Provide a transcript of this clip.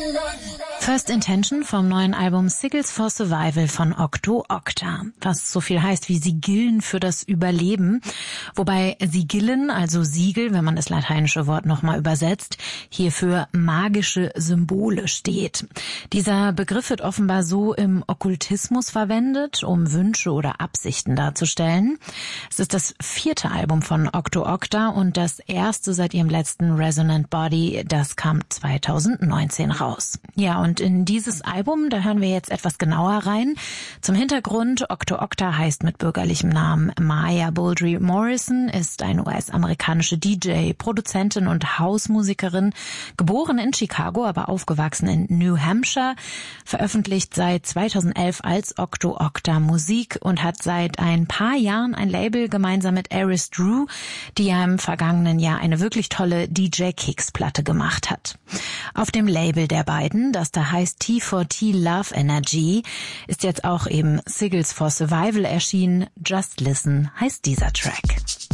First Intention vom neuen Album Sigils for Survival von Octo Octa, was so viel heißt wie Sigillen für das Überleben, wobei Sigillen, also Siegel, wenn man das lateinische Wort nochmal übersetzt, hier für magische Symbole steht. Dieser Begriff wird offenbar so im Okkultismus verwendet, um Wünsche oder Absichten darzustellen. Es ist das 4. Album von Octo Octa und das erste seit ihrem letzten Resonant Body, das kam 2019 raus. Ja, und in dieses Album, da hören wir jetzt etwas genauer rein. Zum Hintergrund, Octo Octa heißt mit bürgerlichem Namen Maya Bouldry Morrison, ist eine US-amerikanische DJ, Produzentin und Hausmusikerin, geboren in Chicago, aber aufgewachsen in New Hampshire, veröffentlicht seit 2011 als Octo Octa Musik und hat seit ein paar Jahren ein Label gemeinsam mit Aris Drew, die ja im vergangenen Jahr eine wirklich tolle DJ-Kicks-Platte gemacht hat. Auf dem Label der beiden, das da heißt T4T Love Energy, ist jetzt auch eben Sigils for Survival erschienen. Just Listen heißt dieser Track.